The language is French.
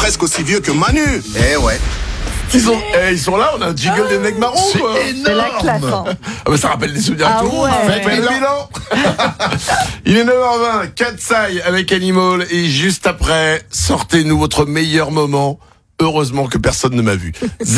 presque aussi vieux que Manu. Eh ouais. Ils sont là, on a un jingle des mecs marrons, quoi. C'est la classe, hein. Ah bah ça rappelle des souvenirs à tout le monde. ouais. Faites le bilan. Il est 9h20, Katsai avec Animal, et juste après, sortez-nous votre meilleur moment. Heureusement que personne ne m'a vu.